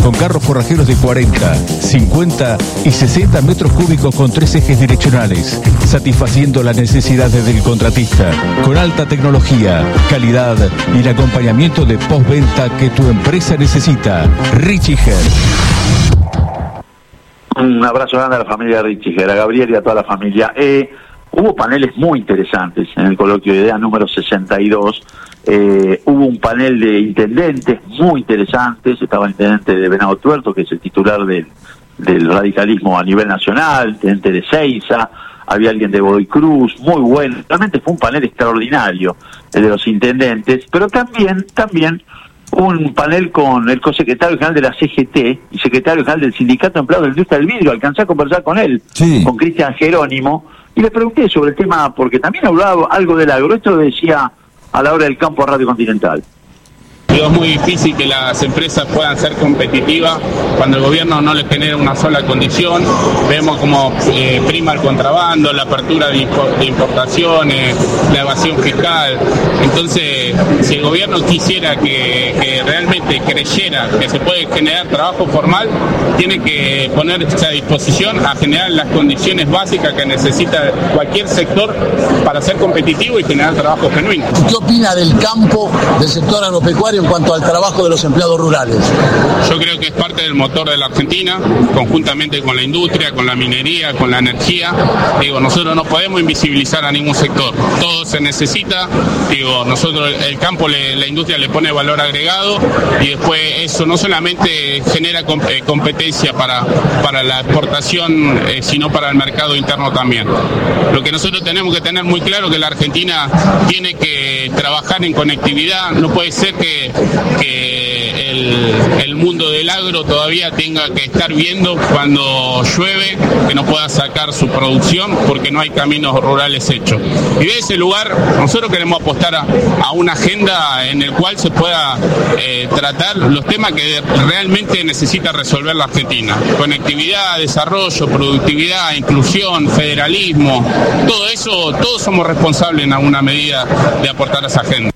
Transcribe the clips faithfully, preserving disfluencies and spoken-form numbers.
con carros forrajeros de cuarenta, cincuenta y sesenta metros cúbicos con tres ejes direccionales, satisfaciendo las necesidades del contratista, con alta tecnología, calidad y el acompañamiento de postventa que tu empresa necesita. Richiger. Un abrazo grande a la familia Richiger, a Gabriel y a toda la familia. Eh, hubo paneles muy interesantes en el coloquio de idea número sesenta y dos. Eh, hubo un panel de intendentes muy interesantes. Estaba el intendente de Venado Tuerto, que es el titular del, del radicalismo a nivel nacional, el intendente de Seiza, había alguien de Godoy Cruz, muy bueno. Realmente fue un panel extraordinario, el de los intendentes, pero también, también un panel con el consecretario general de la C G T y secretario general del Sindicato de Empleados de la Industria del Vidrio. Alcancé a conversar con él, sí, con Cristian Jerónimo, y le pregunté sobre el tema, porque también hablaba algo del agro. Esto lo decía a la hora del campo a Radio Continental. Es muy difícil que las empresas puedan ser competitivas cuando el gobierno no les genera una sola condición. Vemos como eh, prima el contrabando, la apertura de, import, de importaciones, la evasión fiscal. Entonces, si el gobierno quisiera que, que realmente creyera que se puede generar trabajo formal, tiene que ponerse a disposición a generar las condiciones básicas que necesita cualquier sector para ser competitivo y generar trabajo genuino. ¿Qué opina del campo, del sector agropecuario en cuanto al trabajo de los empleados rurales? Yo creo que es parte del motor de la Argentina, conjuntamente con la industria, con la minería, con la energía. Digo, nosotros no podemos invisibilizar a ningún sector, todo se necesita. Digo, nosotros el campo, le, la industria le pone valor agregado, y después eso no solamente genera competencia para, para la exportación, eh, sino para el mercado interno también. Lo que nosotros tenemos que tener muy claro es que la Argentina tiene que trabajar en conectividad. No puede ser que, que el, el mundo del agro todavía tenga que estar viendo cuando llueve, que no pueda sacar su producción porque no hay caminos rurales hechos. Y de ese lugar nosotros queremos apostar a, a una agenda en el cual se pueda eh, tratar los temas que realmente necesita resolver la Argentina: conectividad, desarrollo, productividad, inclusión, federalismo. Todo eso, todos somos responsables en alguna medida de aportar a esa agenda.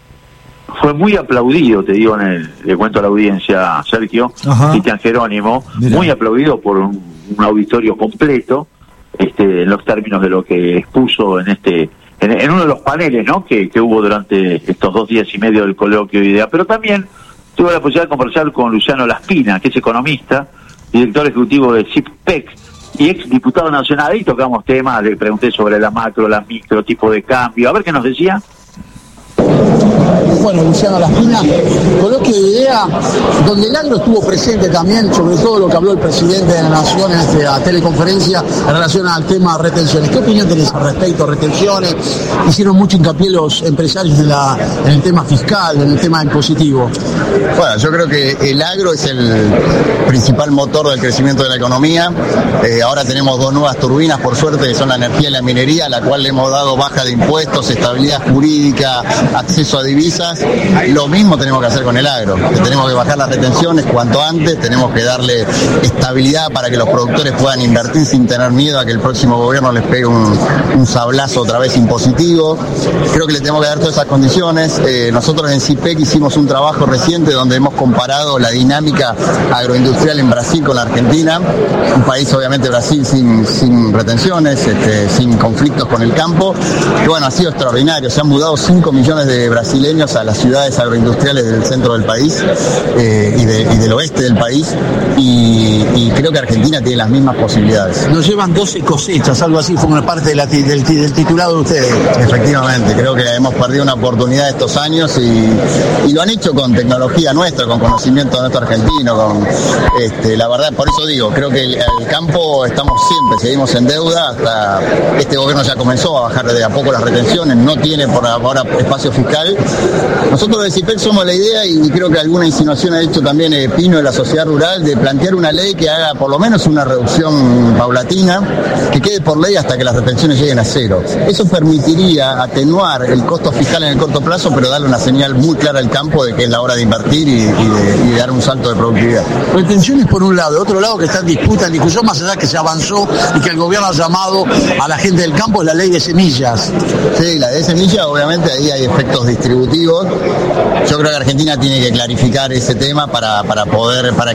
Fue muy aplaudido, te digo, en el, le cuento a la audiencia, Sergio, Cristian Jerónimo, Mira. muy aplaudido por un, un auditorio completo, este, en los términos de lo que expuso en este, en, en uno de los paneles, ¿no?, que, que hubo durante estos dos días y medio del coloquio de idea. Pero también tuve la posibilidad de conversar con Luciano Laspina, que es economista, director ejecutivo de CIPPEC y ex diputado nacional. Ahí tocamos temas, le pregunté sobre la macro, la micro, tipo de cambio, a ver qué nos decía. Bueno, Luciano Laspina, coloquio de idea donde el agro estuvo presente también, sobre todo lo que habló el presidente de la Nación en esta teleconferencia en relación al tema retenciones. ¿Qué opinión tenés al respecto? Retenciones, hicieron mucho hincapié los empresarios en, la, en el tema fiscal, en el tema impositivo. Bueno, yo creo que el agro es el principal motor del crecimiento de la economía. Eh, ahora tenemos dos nuevas turbinas, por suerte, que son la energía y la minería, a la cual le hemos dado baja de impuestos, estabilidad jurídica, acceso a divisas. Lo mismo tenemos que hacer con el agro, que tenemos que bajar las retenciones cuanto antes, tenemos que darle estabilidad para que los productores puedan invertir sin tener miedo a que el próximo gobierno les pegue un, un sablazo otra vez impositivo. Creo que le tenemos que dar todas esas condiciones. Eh, nosotros en CIPPEC hicimos un trabajo reciente donde hemos comparado la dinámica agroindustrial en Brasil con la Argentina, un país obviamente Brasil sin, sin retenciones, este, sin conflictos con el campo, y bueno, ha sido extraordinario. Se han mudado cinco millones de brasileños a las ciudades agroindustriales del centro del país eh, y, de, y del oeste del país, y, y creo que Argentina tiene las mismas posibilidades. Nos llevan doce cosechas, algo así, fue una parte de la, del, del titulado de ustedes. Efectivamente, creo que hemos perdido una oportunidad estos años, y, y lo han hecho con tecnología nuestra, con conocimiento nuestro argentino, con este, la verdad, por eso digo, creo que el, el campo estamos siempre, seguimos en deuda, hasta este gobierno ya comenzó a bajar de a poco las retenciones, no tiene por ahora espacio fiscal. Nosotros de CIPPEC somos la idea, y creo que alguna insinuación ha hecho también eh, Pino de la sociedad rural, de plantear una ley que haga por lo menos una reducción paulatina, que quede por ley hasta que las retenciones lleguen a cero. Eso permitiría atenuar el costo fiscal en el corto plazo, pero darle una señal muy clara al campo de que es la hora de invertir y, y, de, y de dar un salto de productividad. Retenciones por un lado, de otro lado que está en disputa, en discusión, más allá que se avanzó y que el gobierno ha llamado a la gente del campo, es la ley de semillas. Sí, la de semillas, obviamente ahí hay efectos distributivos. Yo creo que Argentina tiene que clarificar ese tema para, para poder, para